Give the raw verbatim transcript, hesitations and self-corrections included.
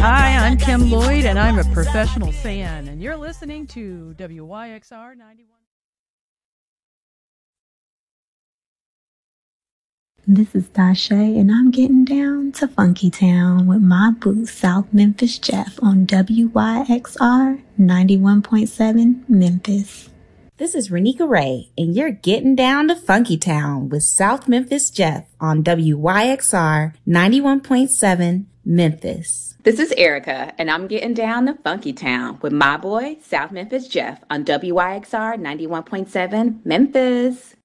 Hi, I'm Kim Lloyd, and I'm a professional fan, and you're listening to W Y X R ninety-one. This is Dasha, and I'm getting down to Funky Town with my boo, South Memphis Jeff, on W Y X R ninety-one point seven Memphis. This is Renika Ray, and you're getting down to Funky Town with South Memphis Jeff on W Y X R ninety-one point seven Memphis. This is Erica, and I'm getting down to Funky Town with my boy, South Memphis Jeff, on W Y X R ninety-one point seven Memphis.